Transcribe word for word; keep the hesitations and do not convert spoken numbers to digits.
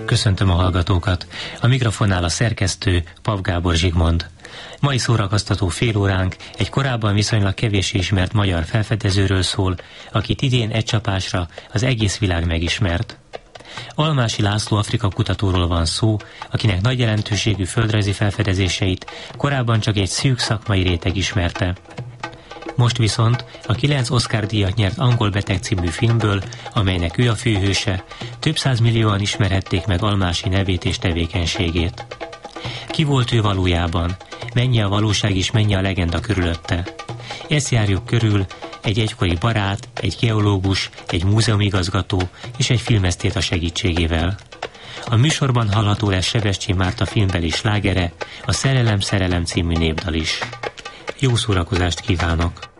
köszöntöm a hallgatókat. A mikrofonnál a szerkesztő Pav Gábor Zsigmond. Mai szórakoztató félóránk egy korábban viszonylag kevéssé ismert magyar felfedezőről szól, akit idén egy csapásra az egész világ megismert. Almási László Afrika kutatóról van szó, akinek nagy jelentőségű földrajzi felfedezéseit korábban csak egy szűk szakmai réteg ismerte. Most viszont a kilenc Oscar-díjat nyert Angol beteg című filmből, amelynek ő a főhőse, több százmillióan ismerhették meg Almási nevét és tevékenységét. Ki volt ő valójában? Mennyi a valóság és mennyi a legenda körülötte? Ezt járjuk körül egy egykori barát, egy geológus, egy múzeumigazgató és egy filmesztét a segítségével. A műsorban hallható lesz Sebestyén Márta filmbeli slágere, a Szerelem, szerelem című népdal is. Jó szórakozást kívánok!